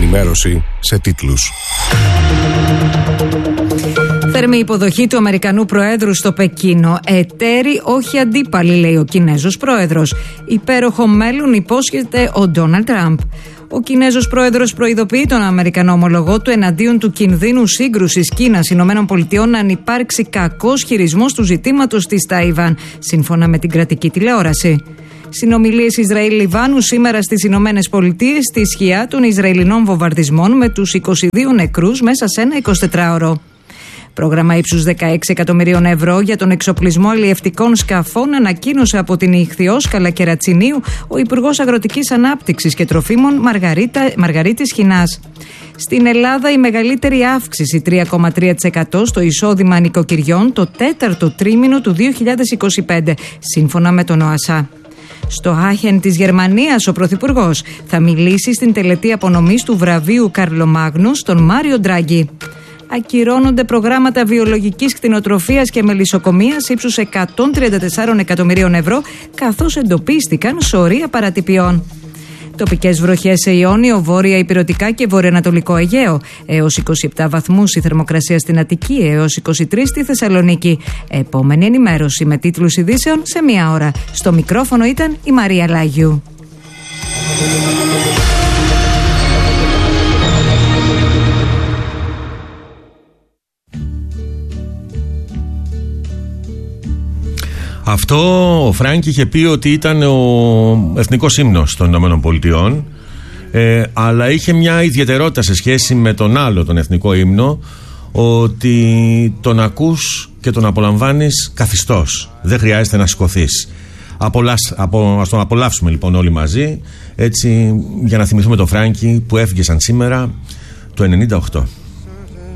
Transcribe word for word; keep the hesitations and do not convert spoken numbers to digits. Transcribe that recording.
ενημέρωση σε τίτλους. Θερμή υποδοχή του Αμερικανού Προέδρου στο Πεκίνο. Εταίροι, όχι αντίπαλοι, λέει ο Κινέζος Πρόεδρος. Υπέροχο μέλλον υπόσχεται ο Ντόναλντ Τραμπ. Ο Κινέζος Πρόεδρος προειδοποιεί τον Αμερικανό ομολογό του εναντίον του κινδύνου σύγκρουσης Κίνας-Ηνωμένων Πολιτειών αν υπάρξει κακός χειρισμός του ζητήματος της Ταϊβάν, σύμφωνα με την κρατική τηλεόραση. Συνομιλίες Ισραήλ-Λιβάνου σήμερα στις Ηνωμένες Πολιτείες στη σκιά των Ισραηλινών βομβαρδισμών με τους είκοσι δύο νεκρούς μέσα σε ένα εικοσιτετράωρο. Πρόγραμμα ύψους δεκαέξι εκατομμυρίων ευρώ για τον εξοπλισμό αλλιευτικών σκαφών ανακοίνωσε από την Ιχθυόσκαλα Κερατσινίου ο Υπουργός Αγροτικής Ανάπτυξης και Τροφίμων Μαργαρίτα, Μαργαρίτης Χινάς. Στην Ελλάδα η μεγαλύτερη αύξηση τρία κόμμα τρία τοις εκατό στο εισόδημα νοικοκυριών το τέταρτο τρίμηνο του δύο χιλιάδες είκοσι πέντε, σύμφωνα με τον ΟΑΣΑ. Στο Άχεν της Γερμανίας ο Πρωθυπουργός θα μιλήσει στην τελετή απονομής του βραβείου Καρλομάγνου στον Μάριο Ντράγκη. Ακυρώνονται προγράμματα βιολογικής κτηνοτροφίας και μελισσοκομείας ύψους εκατόν τριάντα τέσσερα εκατομμυρίων ευρώ, καθώς εντοπίστηκαν σωρία παρατυπιών. Τοπικές βροχές σε Ιόνιο, βόρεια Ηπειρωτικά και βορειοανατολικό Αιγαίο. Έως είκοσι επτά βαθμούς η θερμοκρασία στην Αττική, έως είκοσι τρεις στη Θεσσαλονίκη. Επόμενη ενημέρωση με τίτλους ειδήσεων σε μία ώρα. Στο μικρόφωνο ήταν η Μαρία Λάγιου. Αυτό ο Φράνκι είχε πει ότι ήταν ο εθνικός ύμνος των Ηνωμένων Πολιτειών, ε, αλλά είχε μια ιδιαιτερότητα σε σχέση με τον άλλο τον εθνικό ύμνο, ότι τον ακούς και τον απολαμβάνεις καθιστός, δεν χρειάζεται να σηκωθείς. Απολας, απο, ας τον απολαύσουμε λοιπόν όλοι μαζί, έτσι, για να θυμηθούμε τον Φράνκι που έφυγε σαν σήμερα το ενενήντα οκτώ.